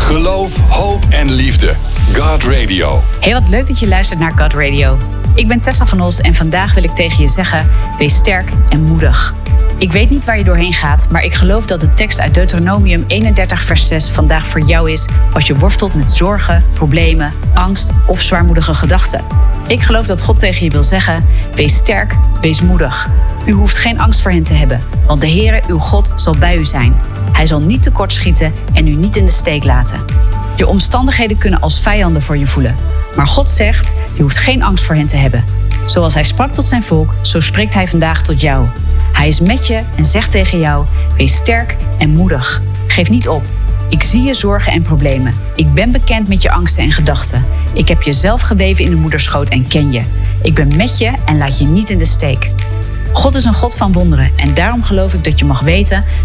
Geloof, hoop en liefde. God Radio. Hey, wat leuk dat je luistert naar God Radio. Ik ben Tessa van Os en vandaag wil ik tegen je zeggen: wees sterk en moedig. Ik weet niet waar je doorheen gaat, maar ik geloof dat de tekst uit Deuteronomium 31 vers 6 vandaag voor jou is als je worstelt met zorgen, problemen, angst of zwaarmoedige gedachten. Ik geloof dat God tegen je wil zeggen: wees sterk, wees moedig. U hoeft geen angst voor hen te hebben, want de Heere, uw God, zal bij u zijn. Hij zal niet tekortschieten en u niet in de steek laten. Je omstandigheden kunnen als vijanden voor je voelen. Maar God zegt, je hoeft geen angst voor hen te hebben. Zoals hij sprak tot zijn volk, zo spreekt hij vandaag tot jou. Hij is met je en zegt tegen jou, wees sterk en moedig. Geef niet op. Ik zie je zorgen en problemen. Ik ben bekend met je angsten en gedachten. Ik heb je zelf geweven in de moederschoot en ken je. Ik ben met je en laat je niet in de steek. God is een God van wonderen en daarom geloof ik dat je mag weten